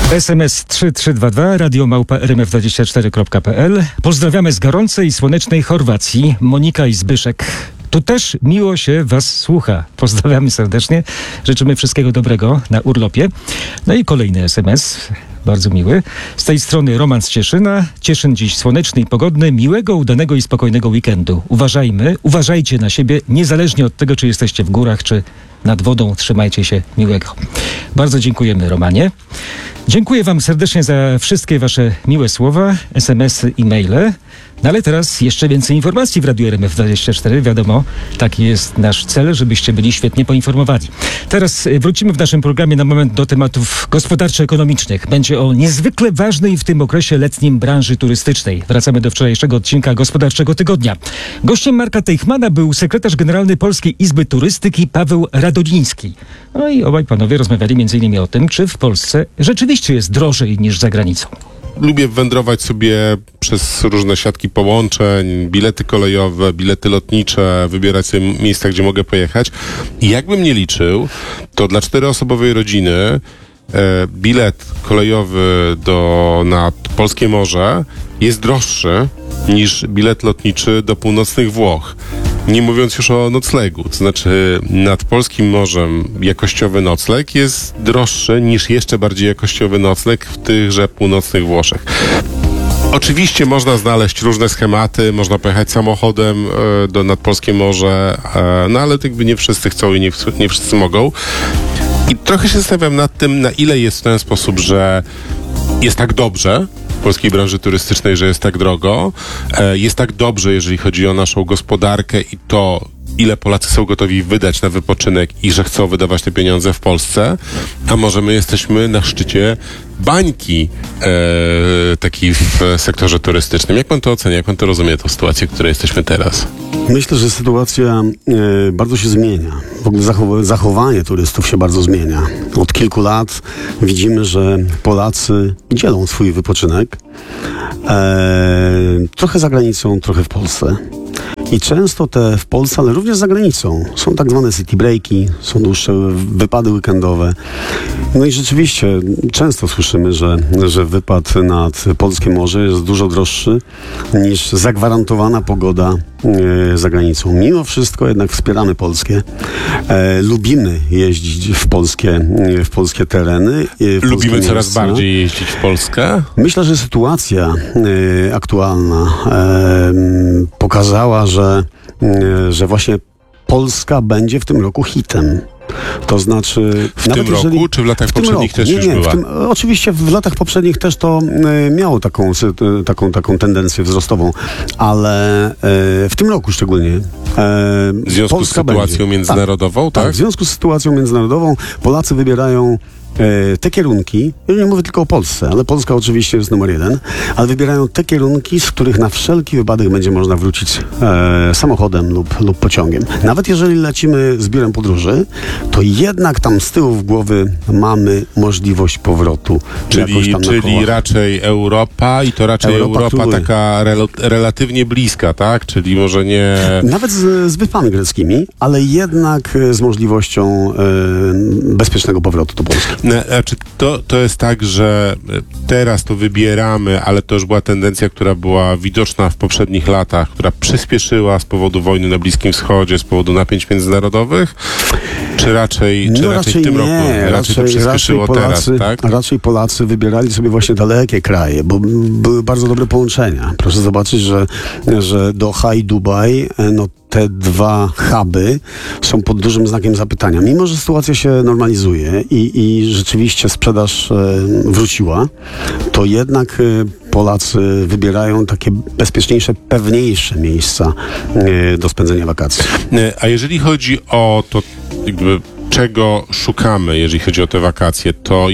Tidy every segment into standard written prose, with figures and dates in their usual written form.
SMS 3322 radiomałpa.rmf24.pl. Pozdrawiamy z gorącej i słonecznej Chorwacji. Monika i Zbyszek. Tu też miło się was słucha. Pozdrawiamy serdecznie. Życzymy wszystkiego dobrego na urlopie. No i kolejny SMS. Bardzo miły. Z tej strony Roman z Cieszyna. Cieszyn dziś słoneczny i pogodny. Miłego, udanego i spokojnego weekendu. Uważajcie na siebie, niezależnie od tego, czy jesteście w górach, czy nad wodą. Trzymajcie się miłego. Bardzo dziękujemy, Romanie. Dziękuję wam serdecznie za wszystkie wasze miłe słowa, SMS-y i maile. No ale teraz jeszcze więcej informacji w Radiu RMF24. Wiadomo, taki jest nasz cel, żebyście byli świetnie poinformowani. Teraz wrócimy w naszym programie na moment do tematów gospodarczo-ekonomicznych. Będzie o niezwykle ważnej w tym okresie letnim branży turystycznej. Wracamy do wczorajszego odcinka Gospodarczego Tygodnia. Gościem Marka Teichmana był sekretarz generalny Polskiej Izby Turystyki Paweł Radoliński. No i obaj panowie rozmawiali m.in. o tym, czy w Polsce rzeczywiście jest drożej niż za granicą. Lubię wędrować sobie przez różne siatki połączeń, bilety kolejowe, bilety lotnicze, wybierać sobie miejsca, gdzie mogę pojechać. I jakbym nie liczył, to dla 4-osobowej rodziny bilet kolejowy nad polskie morze jest droższy niż bilet lotniczy do północnych Włoch. Nie mówiąc już o noclegu, to znaczy nad polskim morzem jakościowy nocleg jest droższy niż jeszcze bardziej jakościowy nocleg w tychże północnych Włoszech. Oczywiście można znaleźć różne schematy, można pojechać samochodem nad polskie morze, no ale jakby nie wszyscy chcą i nie wszyscy mogą. I trochę się zastanawiam nad tym, na ile jest w ten sposób, że jest tak dobrze w polskiej branży turystycznej, że jest tak drogo. Jest tak dobrze, jeżeli chodzi o naszą gospodarkę i to, ile Polacy są gotowi wydać na wypoczynek i że chcą wydawać te pieniądze w Polsce, a może my jesteśmy na szczycie bańki takiej w sektorze turystycznym. Jak pan to ocenia? Jak pan to rozumie, tę sytuację, w której jesteśmy teraz? Myślę, że sytuacja bardzo się zmienia. W ogóle zachowanie turystów się bardzo zmienia. Od kilku lat widzimy, że Polacy dzielą swój wypoczynek trochę za granicą, trochę w Polsce. I często te w Polsce, ale również za granicą, są tak zwane city breaki, są dłuższe wypady weekendowe. No i rzeczywiście często słyszymy, że wypad nad polskie morze jest dużo droższy niż zagwarantowana pogoda za granicą. Mimo wszystko jednak wspieramy polskie. Lubimy jeździć w polskie tereny. Lubimy coraz bardziej jeździć w Polskę? Myślę, że sytuacja aktualna pokazała, że właśnie Polska będzie w tym roku hitem. To znaczy... W tym roku, czy w latach poprzednich też już była? Oczywiście w latach poprzednich też to miało taką tendencję wzrostową, ale w tym roku szczególnie w związku Polska z sytuacją będzie. międzynarodową, tak? W związku z sytuacją międzynarodową Polacy wybierają te kierunki, ja nie mówię tylko o Polsce, ale Polska oczywiście jest numer 1, ale wybierają te kierunki, z których na wszelki wypadek będzie można wrócić samochodem lub pociągiem. Nawet jeżeli lecimy z biurem podróży, to jednak tam z tyłu w głowy mamy możliwość powrotu. Czyli raczej Europa i to raczej Europa taka relatywnie bliska, tak? Czyli może nie... Nawet z wyspami greckimi, ale jednak z możliwością bezpiecznego powrotu do Polski. Znaczy to jest tak, że teraz to wybieramy, ale to już była tendencja, która była widoczna w poprzednich latach, która przyspieszyła z powodu wojny na Bliskim Wschodzie, z powodu napięć międzynarodowych, czy raczej w tym roku? Raczej to przyspieszyło teraz, tak? Raczej Polacy wybierali sobie właśnie dalekie kraje, bo były bardzo dobre połączenia. Proszę zobaczyć, że Doha i Dubaj, te dwa huby są pod dużym znakiem zapytania. Mimo że sytuacja się normalizuje i rzeczywiście sprzedaż wróciła, to jednak Polacy wybierają takie bezpieczniejsze, pewniejsze miejsca do spędzenia wakacji. A jeżeli chodzi o to, czego szukamy, jeżeli chodzi o te wakacje, to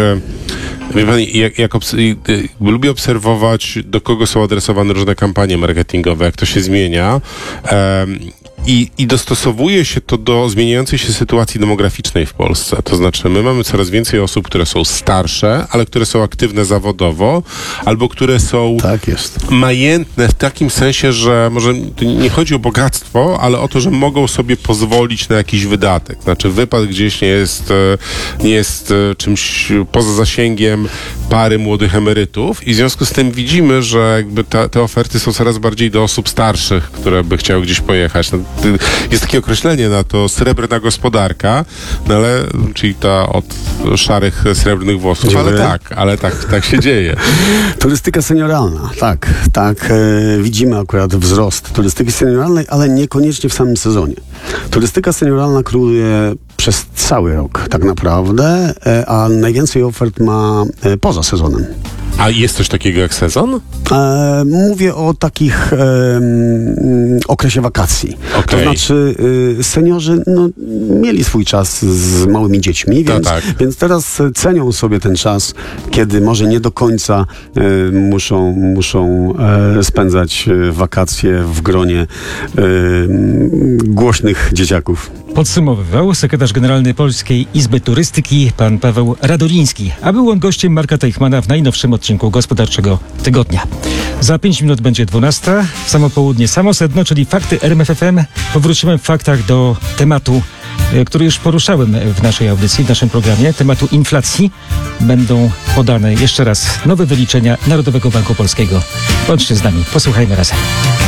lubię obserwować, do kogo są adresowane różne kampanie marketingowe, jak to się zmienia. I dostosowuje się to do zmieniającej się sytuacji demograficznej w Polsce. To znaczy, my mamy coraz więcej osób, które są starsze, ale które są aktywne zawodowo, albo które są Tak jest. majętne w takim sensie, że może to nie chodzi o bogactwo, ale o to, że mogą sobie pozwolić na jakiś wydatek. Znaczy wypad gdzieś nie jest czymś poza zasięgiem pary młodych emerytów i w związku z tym widzimy, że jakby te oferty są coraz bardziej do osób starszych, które by chciały gdzieś pojechać. No, jest takie określenie na to srebrna gospodarka, no ale, czyli ta od szarych, srebrnych włosów, Dziękuję. ale tak się dzieje. Turystyka senioralna, tak. Widzimy akurat wzrost turystyki senioralnej, ale niekoniecznie w samym sezonie. Turystyka senioralna króluje przez cały rok tak naprawdę, a najwięcej ofert ma poza sezonem. A jest coś takiego jak sezon? Mówię o takich okresie wakacji. Okej. To znaczy seniorzy mieli swój czas z małymi dziećmi, więc teraz cenią sobie ten czas, kiedy może nie do końca muszą spędzać wakacje w gronie głośnych dzieciaków. Podsumowywał sekretarz generalny Polskiej Izby Turystyki pan Paweł Radoliński, a był on gościem Marka Teichmana w najnowszym odcinku Gospodarczego Tygodnia. Za 5 minut będzie 12, w samo południe samo sedno, czyli fakty RMFFM. Powrócimy w faktach do tematu, który już poruszałem w naszej audycji, w naszym programie, tematu inflacji. Będą podane jeszcze raz nowe wyliczenia Narodowego Banku Polskiego. Bądźcie z nami, posłuchajmy razem.